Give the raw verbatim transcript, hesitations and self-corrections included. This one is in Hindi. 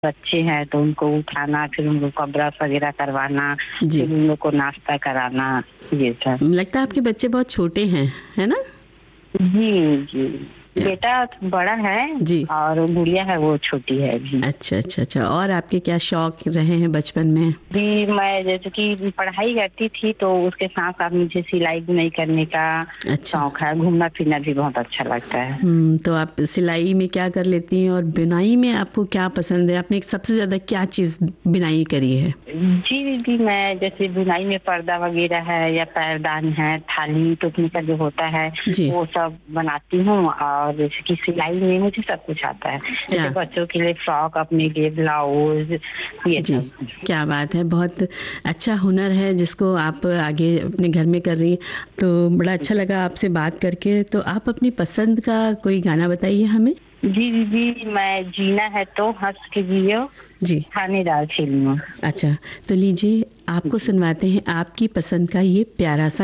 बच्चे हैं तो उनको उठाना, फिर उन लोग का ब्रश वगैरह करवाना, जी। फिर उन लोग को नाश्ता कराना, ये सब। लगता है आपके बच्चे बहुत छोटे हैं, है ना? जी, जी। बेटा बड़ा है जी। और गुड़िया है वो छोटी है अभी। अच्छा, अच्छा, अच्छा। और आपके क्या शौक रहे हैं बचपन में? जी, मैं जैसे कि पढ़ाई करती थी तो उसके साथ-साथ मुझे सिलाई-बुनाई करने का अच्छा। शौक है, घूमना-फिरना भी बहुत अच्छा लगता है। हुँ, तो आप सिलाई में क्या कर लेती हैं और बुनाई में आपको क्या पसंद है? आपने सबसे ज़्यादा क्या चीज़ बुनाई करी है? जी, दीदी मैं जैसे बुनाई में पर्दा वगैरह है या पैरदान है, थाली टोकने का जो होता है, जी। वो सब बनाती हूँ और जैसे कि सिलाई में मुझे सब कुछ आता है। जैसे क्या? बच्चों के लिए फ्रॉक, अपने लिए ब्लाउज़, ये जी, सब। क्या बात है! बहुत अच्छा हुनर है जिसको आप आगे अपने घर में कर रही हैं, तो बड़ा अच्छा लगा आपसे बात करके। तो आप अपनी पसंद का कोई गाना बताइए हमें? जी, दीदी मैं जीना है तो हँस के जियो, जी। थानेदार फिल्म। अच्छा, तो लीजिए आपको सुनवाते हैं आपकी पसंद का ये प्यारा-सा